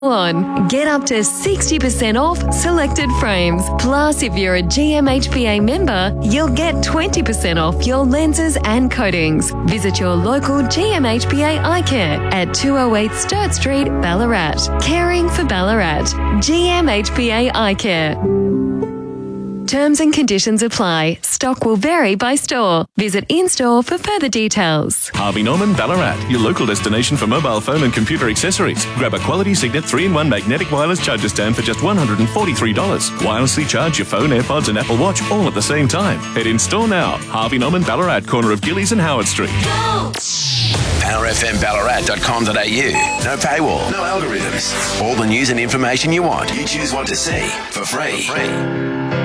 on. Get up to 60% off selected frames. Plus, if you're a GMHBA member, you'll get 20% off your lenses and coatings. Visit your local GMHBA eye care at 208 Sturt Street, Ballarat. Caring for Ballarat. GMHBA Eye Care. Terms and conditions apply. Stock will vary by store. Visit in-store for further details. Harvey Norman Ballarat, your local destination for mobile phone and computer accessories. Grab a quality Signet 3-in-1 magnetic wireless charger stand for just $143. Wirelessly charge your phone, AirPods and Apple Watch all at the same time. Head in store now. Harvey Norman Ballarat, corner of Gillies and Howard Street. Go! PowerFMBallarat.com.au. No paywall, no algorithms. All the news and information you want. You choose what to see for free.